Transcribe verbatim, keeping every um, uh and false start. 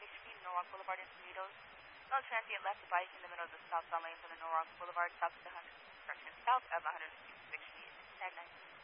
ninety Street, Norwalk Boulevard in Cerritos. No transient left to bike in the middle of the southbound lane from the Norwalk Boulevard south to the one hundred, correction, south of one hundred sixty-sixth Street. Tag nine.